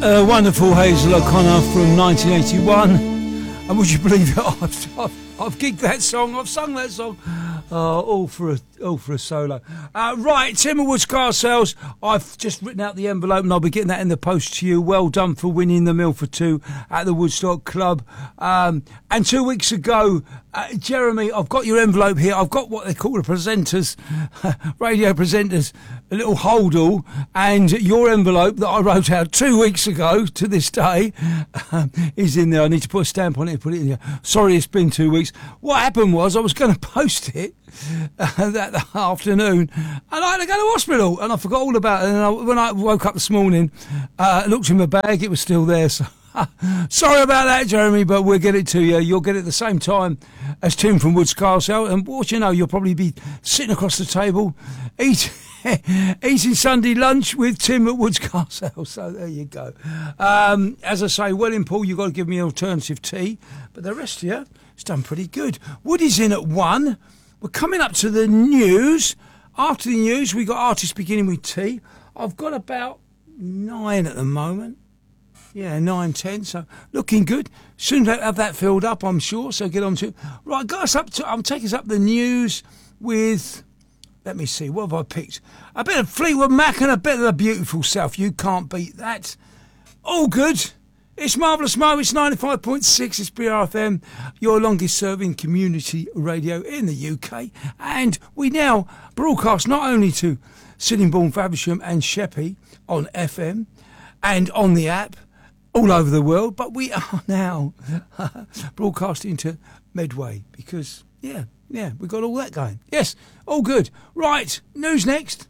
Wonderful Hazel O'Connor from 1981. And would you believe it? I've gigged that song. I've sung that song. All for a solo. Right, Timberwoods car sales. I've just written out the envelope and I'll be getting that in the post to you. Well done for winning the meal for two at the Woodstock Club. And 2 weeks ago, Jeremy, I've got your envelope here. I've got what they call the presenters, radio presenters, a little holdall, and your envelope that I wrote out 2 weeks ago to this day is in there. I need to put a stamp on it and put it in here. Sorry, it's been 2 weeks. What happened was I was going to post it that afternoon, and I had to go to hospital, and I forgot all about it. And when I woke up this morning, looked in my bag, it was still there. So sorry about that, Jeremy, but we'll get it to you. You'll get it at the same time as Tim from Woods Castle, and what you know, you'll probably be sitting across the table eating Sunday lunch with Tim at Woods Castle. So there you go. As I say, Welling Paul, you've got to give me an alternative tea, but the rest of you, it's done pretty good. Woody's in at 1. We're coming up to the news. After the news, we got artists beginning with T. I've got about 9 at the moment. Yeah, 9, 10. So looking good. Soon to have that filled up, I'm sure. So get on to it. Right, guys, I'm taking us up the news with. Let me see. What have I picked? A bit of Fleetwood Mac and a bit of the Beautiful South. You can't beat that. All good. It's Marvellous Mo, it's 95.6, it's BRFM, your longest serving community radio in the UK. And we now broadcast not only to Sittingbourne, Faversham and Sheppey on FM and on the app all over the world, but we are now broadcasting to Medway because, yeah, we've got all that going. Yes, all good. Right, news next.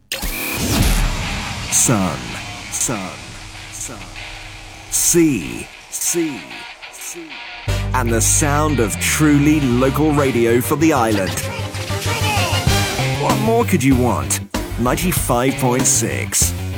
Sun. Sea. And the sound of truly local radio for the island. What more could you want? 95.6.